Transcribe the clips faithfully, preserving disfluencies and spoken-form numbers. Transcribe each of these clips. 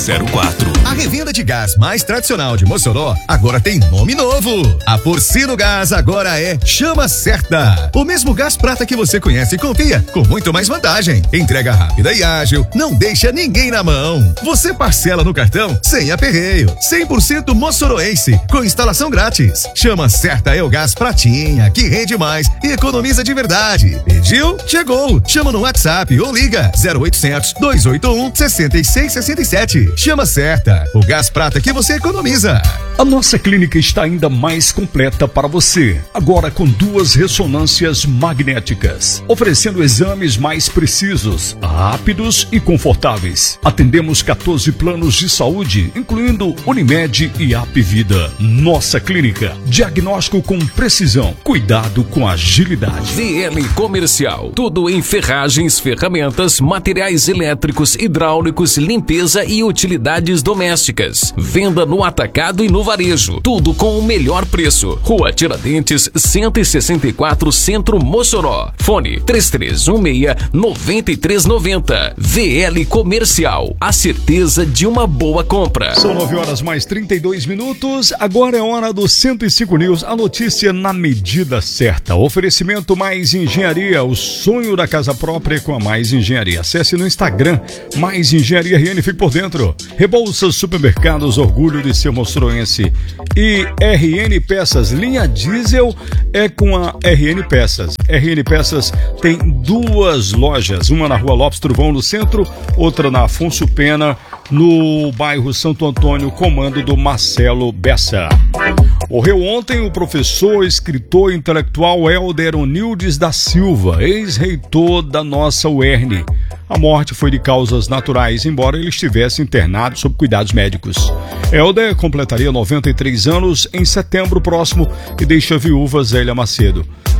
zero quatro. A revenda de gás mais tradicional de Mossoró agora tem nome novo. A Porcino Gás agora é Chama Certa. O mesmo gás prata que você conhece e confia, com muito mais vantagem. Entrega rápida e ágil, não deixa ninguém na mão. Você parcela no cartão sem aperreio. cem por cento moçoroense, com instalação grátis. Chama Certa é o gás pratinha, que rende mais e economiza de verdade. Pediu? Chegou. Chama no WhatsApp ou liga zero oitocentos, dois oito um, seis seis seis sete. Chama Certa, o gás prata que você economiza. A nossa clínica está ainda mais completa para você, agora com duas ressonâncias magnéticas, oferecendo exames mais precisos, rápidos e confortáveis. Atendemos quatorze planos de saúde, incluindo Unimed e Apvida. Nossa clínica, diagnóstico com precisão, cuidado com agilidade. V L Comercial, tudo em ferragens, ferramentas, materiais elétricos, hidráulicos, limpeza e utilidades domésticas. Venda no atacado e no varejo, tudo com o melhor preço. Rua Tiradentes, cento e sessenta e quatro, Centro, Mossoró. Fone três três um seis, nove três nove zero. V L Comercial, a certeza de uma boa compra. São nove horas mais trinta e dois minutos. Agora é hora do cento e cinco News, a notícia na medida certa. Oferecimento Mais Engenharia, o sonho da casa própria com a Mais Engenharia. Acesse no Instagram, Mais Engenharia R N, fique por dentro. Rebouças Supermercados, orgulho de ser moçoroense. E R N Peças, linha diesel é com a R N Peças. R N Peças tem duas lojas, uma na Rua Lopes Truvão, no centro, outra na Afonso Pena, no bairro Santo Antônio, comando do Marcelo Bessa. Morreu ontem o professor, escritor e intelectual Helder Onildes da Silva, ex-reitor da nossa U E R N. A morte foi de causas naturais, embora ele estivesse internado sob cuidados médicos. Helder completaria noventa e três anos em setembro próximo e deixa viúva Zélia Macedo.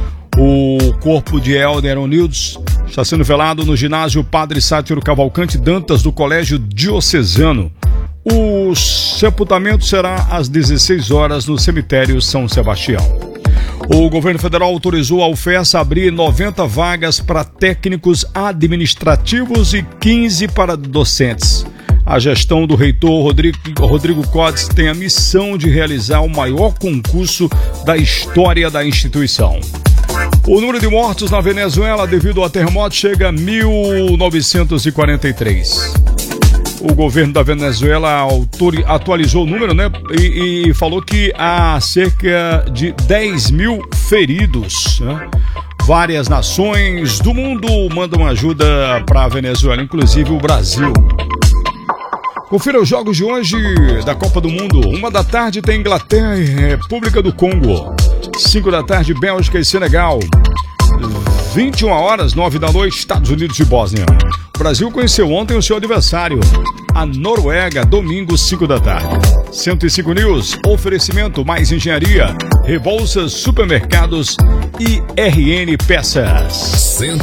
O corpo de Helder Onildes está sendo velado no ginásio Padre Sátiro Cavalcante Dantas do Colégio Diocesano. O sepultamento será às dezesseis horas no cemitério São Sebastião. O governo federal autorizou a UFES a abrir noventa vagas para técnicos administrativos e quinze para docentes. A gestão do reitor Rodrigo, Rodrigo Codes tem a missão de realizar o maior concurso da história da instituição. O número de mortos na Venezuela devido ao terremoto chega a mil novecentos e quarenta e três. O governo da Venezuela atualizou o número, né? E, e falou que há cerca de dez mil feridos, né? Várias nações do mundo mandam ajuda para a Venezuela, inclusive o Brasil. Confira os jogos de hoje da Copa do Mundo. Uma da tarde tem Inglaterra e República do Congo. Cinco da tarde, Bélgica e Senegal. vinte e uma horas, nove da noite, Estados Unidos e Bósnia. O Brasil conheceu ontem o seu adversário, a Noruega, domingo, cinco da tarde. cento e cinco News, oferecimento Mais Engenharia, Rebouças Supermercados e R N Peças.